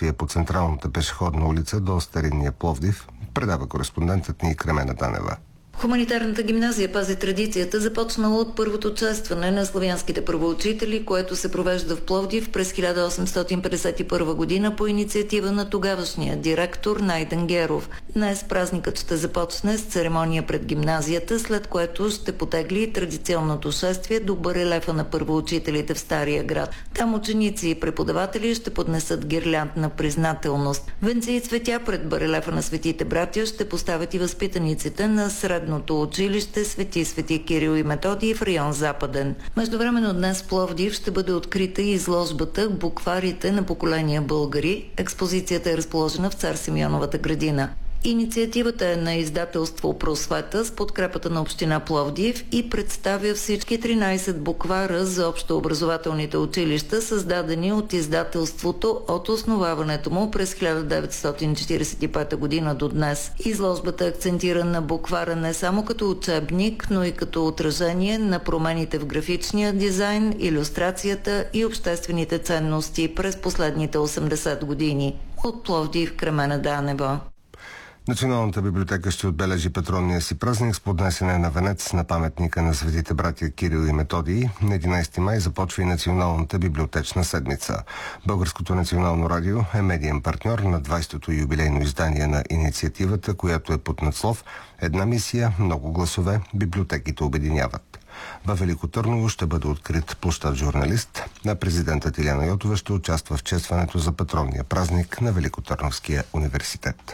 действие по централната пешеходна улица до старинния Пловдив, предава кореспондентът ни Кремена Танева. Хуманитарната гимназия пази традицията, започнала от първото честване на славянските първоучители, което се провежда в Пловдив през 1851 година по инициатива на тогавашния директор Найден Геров. Днес празникът ще започне с церемония пред гимназията, след което ще потегли традиционното шествие до барелефа на първоучителите в Стария град. Там ученици и преподаватели ще поднесат гирлянд на признателност. Венци и цветя пред барелефа на светите братя ще поставят и възпитаниците на средното училище Свети Кирил и Методий в район Западен. Междувременно днес в Пловдив ще бъде открита и изложбата "Букварите на поколения българи". Експозицията е разположена в Цар Симеоновата градина. Инициативата е на издателство "Просвета" с подкрепата на община Пловдив и представя всички 13 буквара за общообразователните училища, създадени от издателството от основаването му през 1945 година до днес. Изложбата акцентира на буквара не само като учебник, но и като отражение на промените в графичния дизайн, илюстрацията и обществените ценности през последните 80 години. От Пловдив, Кремена Танева. Националната библиотека ще отбележи патронния си празник с поднесене на венец на паметника на светите братя Кирил и Методий. На 11 май започва и Националната библиотечна седмица. Българското национално радио е медиен партньор на 20-то юбилейно издание на инициативата, която е под надслов "Една мисия, много гласове, библиотеките обединяват". Във Велико Търново ще бъде открит площад "Журналист", а президентът Илияна Йотова ще участва в честването за патронния празник на Великотърновския университет.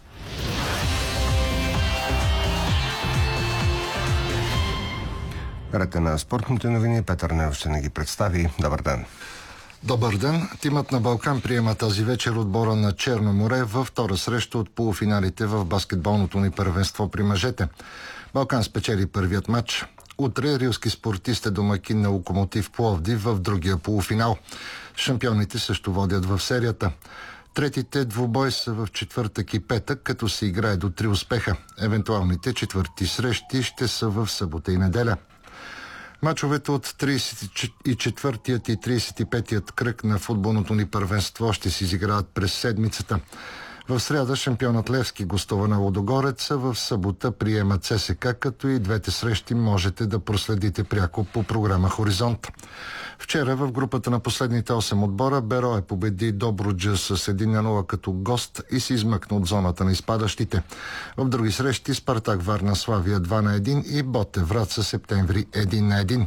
Ред на спортните новини. Петър Нев ще не ги представи. Добър ден. Добър ден. Тимът на Балкан приема тази вечер отбора на Черно море във втора среща от полуфиналите в баскетболното ни първенство при мъжете. Балкан спечели първият матч. Утре рилски спортист е домакин на Локомотив Пловдив в другия полуфинал. Шампионите също водят в серията. Третите двубой са в четвъртък и петък, като се играе до 3 успеха. Евентуалните четвърти срещи ще са в събота и неделя. Мачовете от 34-тият и 35-тият кръг на футболното ни първенство ще се изиграват през седмицата. В сряда шампионът Левски гостува на Лудогорец, а в събота приема ЦСКА, като и двете срещи можете да проследите пряко по програма "Хоризонт". Вчера в групата на последните 8 отбора Берое победи Добруджа с 1-0 като гост и се измъкна от зоната на изпадащите. В други срещи Спартак Варна Славия 2-1 и Ботев Враца Септември 1-1.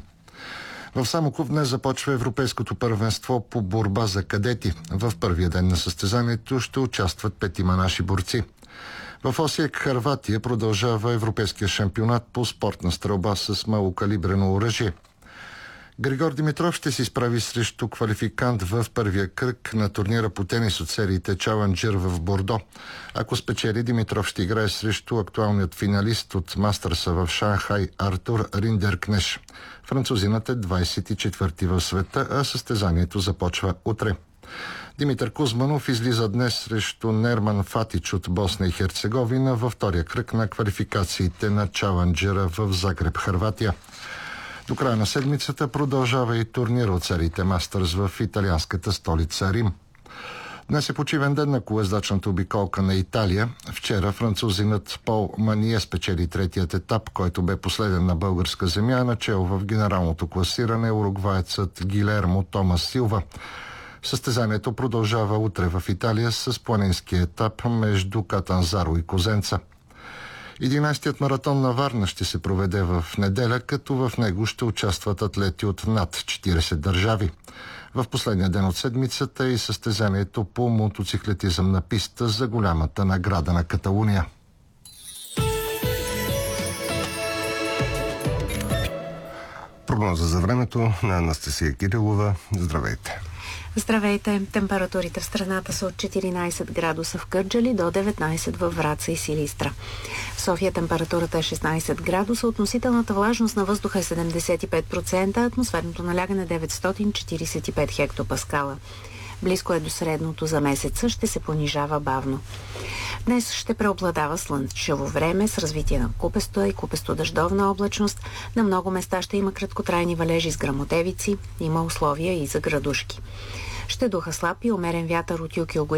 В Самоков днес започва Европейското първенство по борба за кадети. В първия ден на състезанието ще участват 5 наши борци. В Осиек, Хърватия, продължава Европейския шампионат по спортна стрелба с малокалибрено оръжие. Григор Димитров ще се изправи срещу квалификант в първия кръг на турнира по тенис от сериите Чаленджър в Бордо. Ако спечели, Димитров ще играе срещу актуалният финалист от Мастърса в Шанхай Артур Риндеркнеш. Французинът е 24-ти в света, а състезанието започва утре. Димитър Кузманов излиза днес срещу Нерман Фатич от Босна и Херцеговина във втория кръг на квалификациите на Чаленджъра в Загреб, Хърватия. До края на седмицата продължава и турнир от сериите Мастърс в италианската столица Рим. Днес е почивен ден на колездачната обиколка на Италия. Вчера французинът Пол Мание спечели третият етап, който бе последен на българска земя, начело в генералното класиране уругваецът Гилермо Томас Силва. Състезанието продължава утре в Италия с планинския етап между Катанзаро и Козенца. 11-тият маратон на Варна ще се проведе в неделя, като в него ще участват атлети от над 40 държави. В последния ден от седмицата е и състезанието по мотоциклетизъм на писта за голямата награда на Каталуния. Прогноза за времето на Анастасия Кирилова. Здравейте! Здравейте! Температурите в страната са от 14 градуса в Кърджали до 19 във Враца и Силистра. В София температурата е 16 градуса, относителната влажност на въздуха е 75%, атмосферното налягане 945 хектопаскала. Близко е до средното за месеца, ще се понижава бавно. Днес ще преобладава слънчево време с развитие на купеста и купесто-дъждовна облачност. На много места ще има краткотрайни валежи с гръмотевици, има условия и за градушки. Ще духа слаб и умерен вятър от юг и